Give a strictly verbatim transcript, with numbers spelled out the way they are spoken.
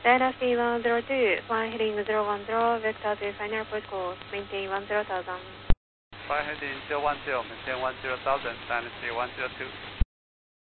Dynasty one zero two, flying heading zero one zero, vector to final approach course, maintain one zero thousand. Fly heading zero one zero, maintain one zero thousand, Dynasty one zero two.